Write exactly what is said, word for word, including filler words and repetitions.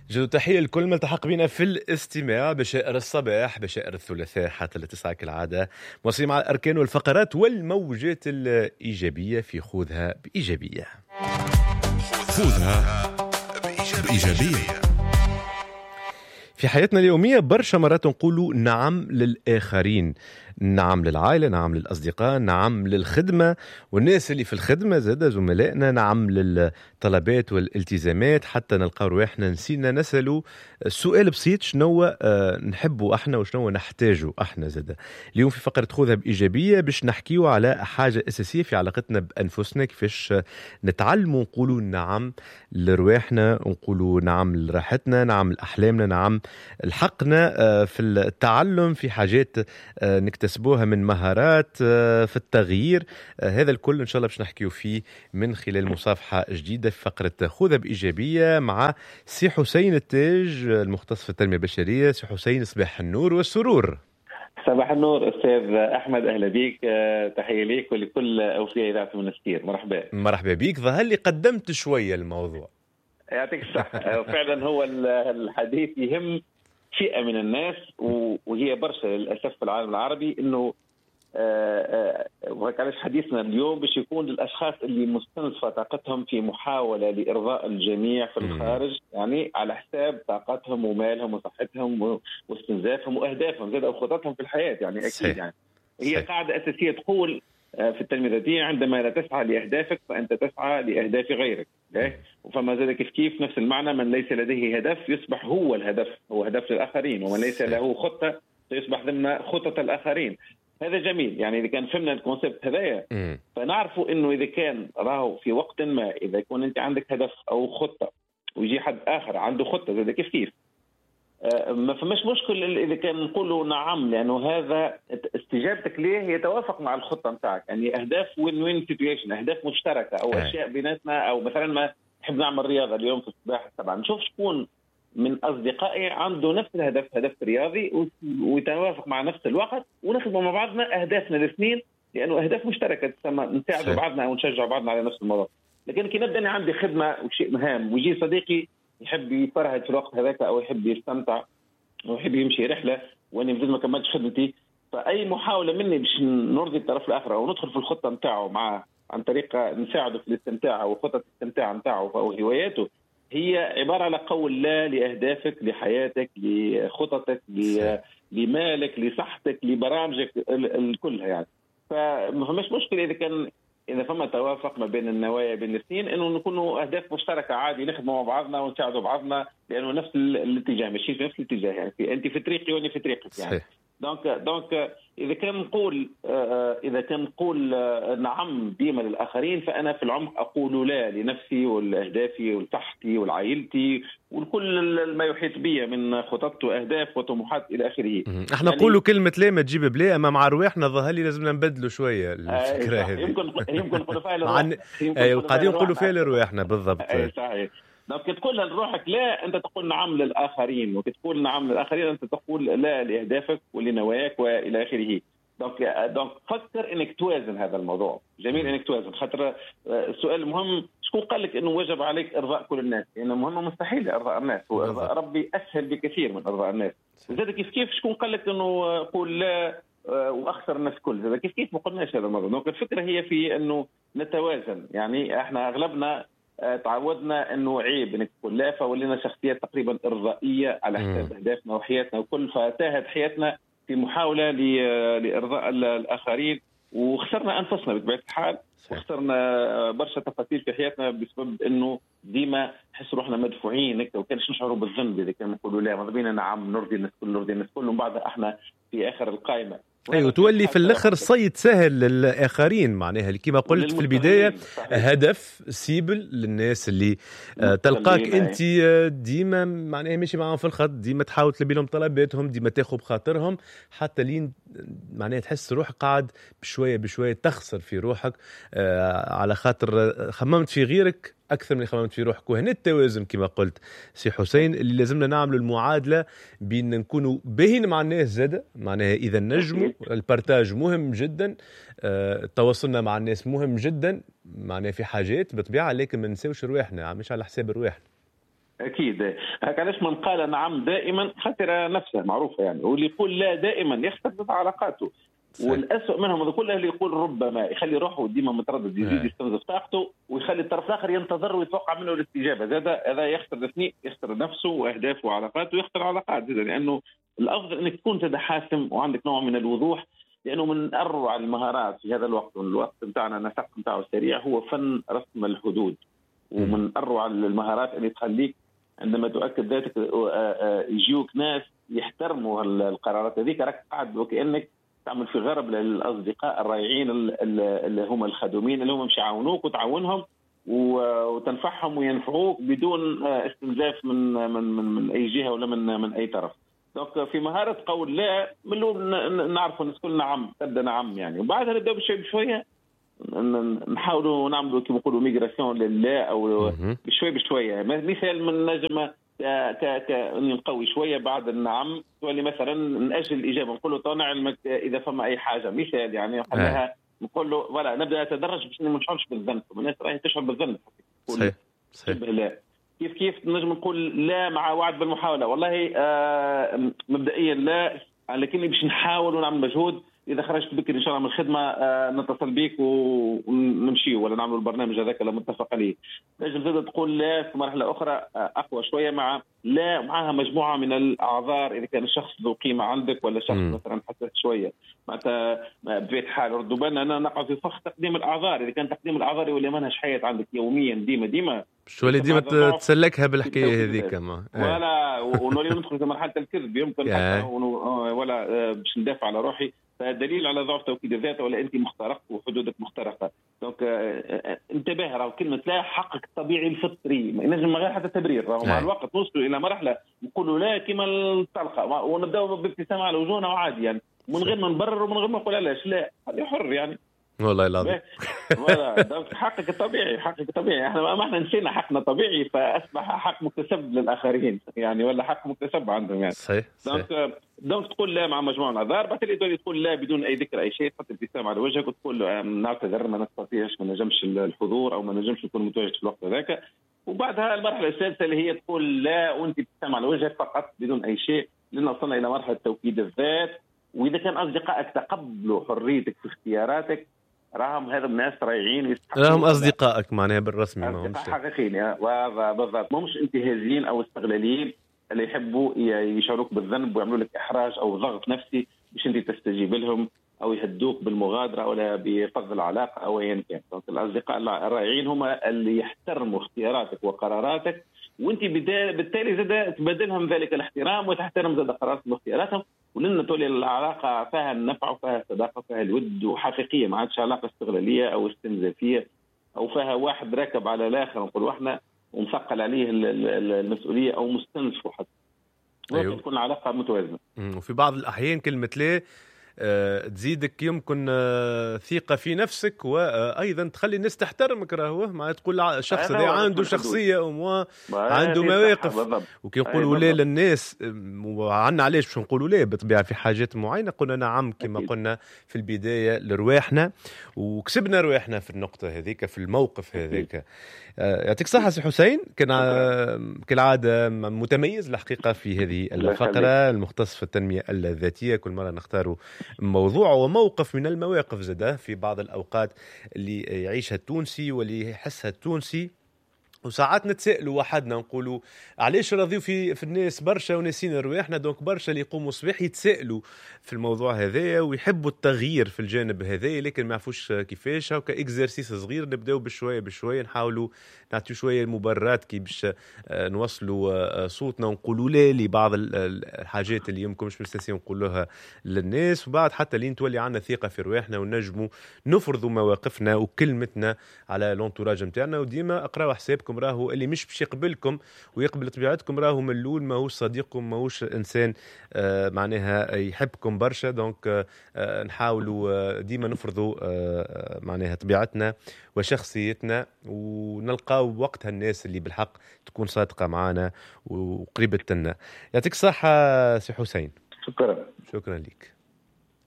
جدو تحية لكل من التحق بنا في الاستماع بشائر الصباح بشائر الثلاثاء حتى لتسعة كالعادة، مواصلين مع الأركان والفقرات والموجات الإيجابية في خذها بإيجابية. خذها بإيجابية. في حياتنا اليومية برشا مرات نقولوا نعم للآخرين، نعم للعائلة، نعم للأصدقاء، نعم للخدمة والناس اللي في الخدمة، زاد زملائنا، نعم للطلبات والالتزامات، حتى نلقى رواحنا نسينا نسألوا السؤال بسيط شنو آه نحبوا احنا وشنو نحتاجوا احنا. زاد اليوم في فقرة خذها بإيجابية باش نحكيو على حاجة أساسية في علاقتنا بأنفسنا، كيفاش نتعلموا نقولوا نعم لرواحنا، نقولوا نعم لراحتنا، نعم لأحلامنا، نعم الحقنا في التعلم في حاجات نكتسبوها من مهارات في التغيير. هذا الكل إن شاء الله باش نحكيو فيه من خلال مصافحة جديدة في فقرة خذها بإيجابية مع سي حسين التاج المختص في التنمية البشرية. سي حسين، صباح النور والسرور. صباح النور أستاذ أحمد، أهلا بيك، تحية ليك ولكل أوفياء إذاعة المنستير. مرحبا مرحبا بيك. ظهر لي قدمت شوية الموضوع. يعطيك الصحة. فعلا هو الحديث يهم فئة من الناس وهي برشا للأسف في العالم العربي، إنه وهيك علاش حديثنا اليوم باش يكون للأشخاص اللي مستنزفة طاقتهم في محاولة لإرضاء الجميع في الخارج، يعني على حساب طاقتهم ومالهم وصحتهم واستنزافهم وأهدافهم زاد وخططهم في الحياة. يعني أكيد صحيح. يعني هي صحيح. قاعدة أساسية تقول في التنمية الذاتية: عندما لا تسعى لأهدافك فأنت تسعى لأهداف غيرك. وفما زاد كيف كيف نفس المعنى: من ليس لديه هدف يصبح هو الهدف، هو هدف للآخرين، ومن ليس له خطة سيصبح ضمن خطة الآخرين. هذا جميل. يعني إذا كان فهمنا الكونسيبت هذايا فنعرفوا إنه إذا كان راهو في وقت ما إذا يكون أنت عندك هدف أو خطة ويجي حد آخر عنده خطة زاد كيف كيف آه ما فماش مشكل إذا كان نقوله نعم، لأنه هذا استجابتك ليه يتوافق مع الخطة متاعك. يعني أهداف وين وين سيتويشن، أهداف مشتركة أو أشياء بيناتنا. أو مثلا ما نحب نعمل رياضة اليوم في السباحة، طبعا نشوف شكون من أصدقائي عنده نفس الهدف، هدف رياضي، ويتوافق مع نفس الوقت ونخدم مع بعضنا أهدافنا الاثنين، لأنه أهداف مشتركة تسمى نساعد بعضنا أو نشجع بعضنا على نفس الموضوع. لكن كي نبدأ أنا عندي خدمة وشيء مهام ويجي صديقي يحب يفرهد في الوقت هذاك أو يحب يستمتع أو يحب يمشي رحلة وأنا بدون ما كملتش خدمتي، فأي محاولة مني باش نرضي الطرف الآخر أو ندخل في الخطة متاعه معه عن طريق نساعده في الاستمتاع أو خطة الاستمتاع متاعه أو هواياته، هي عبارة على قول لا لأهدافك، لحياتك، لخططك، لمالك، لصحتك، لبرامجك كلها. يعني فما فماش مشكلة إذا كان إذا فما توافق ما بين النوايا بين الاثنين، إنه نكونوا أهداف مشتركة عادي، نخدموا مع بعضنا ونساعدوا بعضنا، لأنه نفس الاتجاه، ماشي في نفس الاتجاه. يعني في أنت في طريقي وأنا في طريقك. يعني دونك دونك إذا كان نقول إذا كان نقول نعم ديما للآخرين، فأنا في العمق أقول لا لنفسي ولأهدافي ولصحتي ولعائلتي ولكل ما يحيط بي من خطط وأهداف وطموحات إلى آخره. احنا نقولوا يعني كلمة لا ما تجيب بلا، أما مع رواحنا ظهر لي لازمنا نبدلوا شوية الفكرة هذه. يمكن يمكن نقولوا فيها لرواحنا، قاعدين نقولوا فيها لرواحنا بالضبط. أي صحيح. دونك تقول لروحك لا، أنت تقول نعم للآخرين، وتقول نعم للآخرين أنت تقول لا لأهدافك ولنواياك وإلى آخره. دونك دونك فكر انك توازن هذا الموضوع. جميل انك توازن، خاطر السؤال مهم: شكون قال لك انه وجب عليك ارضاء كل الناس؟ لانه يعني مهم مستحيل ارضاء الناس، وارضاء ربي اسهل بكثير من ارضاء الناس. وزاد كيف كيف شكون قال لك انه قول لا واخسر الناس كل؟ زاد كيف كيف ما قلناش هذا الموضوع. دونك الفكره هي في انه نتوازن. يعني احنا اغلبنا تعودنا انه عيب انك تقول لا، فولينا شخصيات تقريبا ارضائيه على حساب اهدافنا وحياتنا وكل، فتاهت حياتنا في محاولة لإرضاء الآخرين وخسرنا أنفسنا بطبيعة الحال، وخسرنا برشا تفاصيل في حياتنا بسبب إنه ديما نحس روحنا مدفوعين هيك، وكانش نشعروا بالذنب إذا كان نقولوا لا ما بينا نعم نرضي الناس كل نرضي الناس كل، ومن بعد إحنا في آخر القائمة. أيوة، تولي في الآخر صيد سهل للآخرين، معناها كما قلت في البداية هدف سيبل للناس اللي تلقاك أنت ديما معناها ماشي معهم في الخط، ديما تحاول تلبي لهم طلباتهم، ديما تاخذ بخاطرهم، حتى لين معناها تحس روحك قاعد بشوية بشوية تخسر في روحك على خاطر خممت في غيرك أكثر من خممت في روحك. وهنا التوازن كما قلت سي حسين اللي لازمنا نعملوا المعادلة بين نكونوا باهين مع الناس زادة، معناها إذا نجموا البارتاج مهم جدا، تواصلنا مع الناس مهم جدا، معناها في حاجات بطبيعة، لكن ما نساوش رواحنا، مش على حساب رواحنا. اكيد. هكا علاش من قال نعم دائما خسر نفسه، معروفه يعني، واللي يقول لا دائما يخسر علاقاته. والأسوأ منهم هذا كله اللي يقول ربما، يخلي روحه ديما متردد، يزيد يستنزف طاقته ويخلي الطرف الاخر ينتظر ويتوقع منه الاستجابه. هذا هذا يخسر الاثنين، يخسر نفسه واهدافه وعلاقاته ويخسر علاقات زاد، لانه الافضل انك تكون تدا حاسم وعندك نوع من الوضوح، لانه من اروع المهارات في هذا الوقت، والوقت نتاعنا النسق نتاعو سريع، هو فن رسم الحدود. ومن اروع المهارات اللي تخليك عندما تؤكد ذاتك يجيوك ناس يحترموا القرارات هذيك، راك قاعد وكانك تعمل في غرب للاصدقاء الرائعين اللي هم الخدومين، اللي هم مش يعاونوك وتعاونهم وتنفعهم وينفعوك بدون استنزاف من من من, من اي جهه ولا من من اي طرف. دونك في مهاره قول لا، من نعرفوا الناس كل نعم تبدا نعم يعني، وبعدها نبدا بشوي بشويه نحاولوا نعملوا كما يقولوا ميغراسيون لله، او بشوي بشويه. مثال من نجم ك ك نقوي شويه بعد النعم، تولي مثلا ناجل الاجابه، نقول له نعلمك اذا فما اي حاجه، مثال يعني نخليها، نقول له ولا نبدا نتدرج باش ما نشعرش بالذنب. الناس راهي تشعر بالذنب. صحيح صحيح. لا كيف كيف نجم نقول لا مع وعد بالمحاوله، والله آه مبدئيا لا، لكني باش نحاول ونعمل مجهود، اذا خرجت بكري ان شاء الله من الخدمه آه نتصل بيك ونمشي ولا نعمل البرنامج هذاك اللي متفق عليه. نجم زاد تقول لا في مرحله اخرى آه اقوى شويه، مع لا معها مجموعه من الاعذار، اذا كان الشخص ذو قيمه عندك ولا شخص م. مثلا حساس شويه، معناتها بطبيعه الحال ردوا بالنا انا نقع في فخ تقديم الاعذار. اذا كان تقديم الاعذار ولا منهج حياه عندك يوميا ديما ديما شو اللي ديما تسلكها بالحكايه هذيك ما ولا ونولي ندخل في مرحله الكذب يمكن ولا باش ندافع على روحي، فدليل على ضعف توكيد الذات، ولا انت مخترق وحدودك مخترقه. دونك انتبه، راهو كلمه لا حقك الطبيعي الفطري، ما ينجم غير حتى تبرير. راهو مع الوقت نوصلوا الى مرحله نقولوا لا كما الطلقه، ونبداو بابتسامه على وجوهنا وعادي يعني، من غير ما نبرر ومن غير ما نقول علاش لا، خليه حر يعني. والله العظيم. ولا دونك حقك الطبيعي، حقك الطبيعي. احنا ما احنا نسينا حقنا طبيعي، فاصبح حق مكتسب للاخرين يعني، ولا حق مكتسب عندهم يعني. صحيح. دونك دونك تقول لا مع مجموعه من الاعذار، بعد اللي تقول لا بدون اي ذكر اي شيء، تحط ابتسامه على وجهك وتقول له نعتذر ما نستطيعش، ما نجمش الحضور او ما نجمش نكون متواجد في الوقت هذاك. وبعدها المرحله الثالثه اللي هي تقول لا وانت ابتسامه على وجهك فقط بدون اي شيء، لان وصلنا الى مرحله توكيد الذات. واذا كان اصدقائك تقبلوا حريتك في اختياراتك، راهم هذا الناس رايعين راهم اصدقائك معناها بالرسمي، ما همش حقيقيين بالضبط، مش انتهازيين او استغلاليين اللي يحبوا يشعروك بالذنب ويعملوا لك احراج او ضغط نفسي باش انت تستجيب لهم، او يهدوك بالمغادره ولا بفض العلاقه او ايا كان. الاصدقاء الرائعين هم اللي يحترموا اختياراتك وقراراتك، وانت بالتالي زاد تبادلهم ذلك الاحترام وتحترم زاد قراراتهم واختياراتهم، ولن تولي العلاقه فيها النفع وفيها الصداقه وفيها الود وحقيقيه، ما عادش علاقه استغلاليه او استنزافيه او فيها واحد راكب على الاخر نقولوا احنا ومثقل عليه المسؤوليه او مستنزفه حتى. أيوه. تكون علاقه متوازنه. وفي بعض الاحيان كلمه ليه أه تزيدك يمكن أه ثقة في نفسك، وأيضا تخلي الناس تحترمك. راهو ما تقول الشخص ده عنده شخصية وما عنده مواقف، وكي نقولوا لا للناس وعنا علاش باش نقولوا لا بطبيعة في حاجات معينة قلنا نعم كما قلنا في البداية لرواحنا، وكسبنا رواحنا في النقطة هذيك في الموقف هذيك. يعطيك صحة سي حسين، كان كالعادة متميز الحقيقة في هذه الفقرة المختصة في التنمية الذاتية. كل مرة نختار موضوع وموقف من المواقف زده في بعض الأوقات اللي يعيشها التونسي واللي يحسها التونسي، وساعات نتسائلوا وحدنا نقولوا علاش راضيو في في الناس برشا وناسين رواحنا. دونك برشا اللي يقوموا صباح يتسائلوا في الموضوع هذايا ويحبوا التغيير في الجانب هذايا، لكن ما يعرفوش كيفاش. هكا اكزرسيس صغير نبداو بشويه بشويه، نحاولوا نعطيو شويه مبررات كي باش نوصلوا صوتنا ونقولوا لا لبعض الحاجات اللي يمكن مش مستسيين نقولوها للناس، وبعد حتى لين تولي عندنا ثقه في رواحنا ونجموا نفرضوا مواقفنا وكلمتنا على لونتوراج نتاعنا. وديما اقراوا حسابكم، راهو اللي مش باش يقبلكم ويقبل طبيعتكم راهو ملول، ماهوش صديقكم، ماهوش انسان آه معناها يحبكم برشا. دونك آه نحاولوا آه ديما نفرضوا آه معناها طبيعتنا وشخصيتنا، ونلقاو وقتها الناس اللي بالحق تكون صادقه معنا وقريبه لنا. يعطيك الصحه سي حسين. شكرا. شكرا لك.